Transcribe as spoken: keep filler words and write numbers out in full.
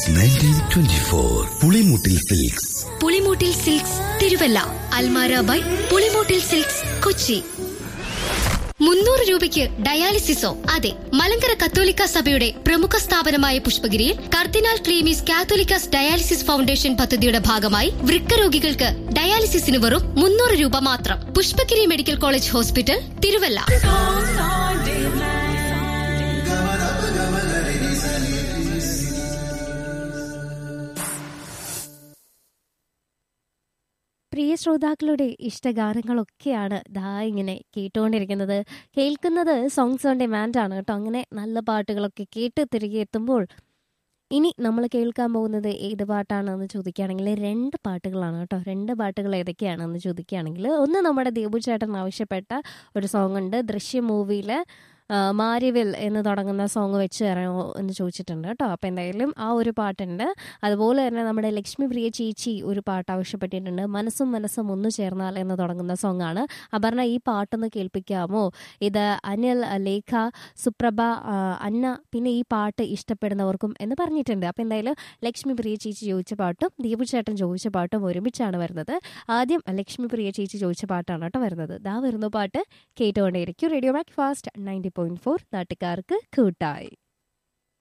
Nineteen twenty four Pulimoottil silks. Pulimoottil silks Thiruvalla. Almara by Pulimoottil silks Kochi. മുന്നൂറ് രൂപയ്ക്ക് ഡയാലിസിസോ? അതെ, മലങ്കര കത്തോലിക്ക സഭയുടെ പ്രമുഖ സ്ഥാപനമായ പുഷ്പഗിരിയിൽ കർദിനാൾ ക്ലീമീസ് കാത്തോലിക്കാസ് ഡയാലിസിസ് ഫൗണ്ടേഷൻ പദ്ധതിയുടെ ഭാഗമായി വൃക്ക രോഗികൾക്ക് ഡയാലിസിസിന് വെറും മുന്നൂറ് രൂപ മാത്രം. Pushpagiri medical college hospital, Thiruvalla. പ്രിയ ശ്രോതാക്കളുടെ ഇഷ്ടഗാനങ്ങളൊക്കെയാണ് ദാ ഇങ്ങനെ കേട്ടുകൊണ്ടിരിക്കുന്നത്. കേൾക്കുന്നത് സോങ്സ് ഓൺ ഡിമാൻഡ് ആണ് കേട്ടോ. അങ്ങനെ നല്ല പാട്ടുകളൊക്കെ കേട്ട് തിരികെ എത്തുമ്പോൾ ഇനി നമ്മൾ കേൾക്കാൻ പോകുന്നത് ഏത് പാട്ടാണെന്ന് ചോദിക്കുകയാണെങ്കിൽ രണ്ട് പാട്ടുകളാണ് കേട്ടോ. രണ്ട് പാട്ടുകൾ ഏതൊക്കെയാണെന്ന് ചോദിക്കുകയാണെങ്കിൽ, ഒന്ന് നമ്മുടെ ദേബു ചേട്ടൻ ആവശ്യപ്പെട്ട ഒരു സോങ് ഉണ്ട്. ദൃശ്യം മൂവിയിലെ മാരിവിൽ എന്ന് തുടങ്ങുന്ന സോങ് വെച്ച് തരാമോ എന്ന് ചോദിച്ചിട്ടുണ്ട് കേട്ടോ. അപ്പോൾ എന്തായാലും ആ ഒരു പാട്ടുണ്ട്. അതുപോലെ തന്നെ നമ്മുടെ ലക്ഷ്മി പ്രിയ ചേച്ചി ഒരു പാട്ട് ആവശ്യപ്പെട്ടിട്ടുണ്ട്. മനസ്സും മനസ്സും ഒന്നു ചേർന്നാൽ എന്ന് തുടങ്ങുന്ന സോങ് ആണ്. അപർണ, ഈ പാട്ടൊന്ന് കേൾപ്പിക്കാമോ? ഇത് അനിൽ, ലേഖ, സുപ്രഭ, അന്ന, പിന്നെ ഈ പാട്ട് ഇഷ്ടപ്പെടുന്നവർക്കും എന്ന് പറഞ്ഞിട്ടുണ്ട്. അപ്പോൾ എന്തായാലും ലക്ഷ്മി പ്രിയ ചേച്ചി ചോദിച്ച പാട്ടും ദീപു ചേട്ടൻ ചോദിച്ച പാട്ടും ഒരുമിച്ചാണ് വരുന്നത്. ആദ്യം ലക്ഷ്മി പ്രിയ ചേച്ചി ചോദിച്ച പാട്ടാണ് കേട്ടോ വരുന്നത്. ദാ വരുന്ന പാട്ട് കേട്ടുകൊണ്ടേയിരിക്കും. Radio breakfast ninety point four നാട്ടുകാർക്ക് കൂട്ടായി.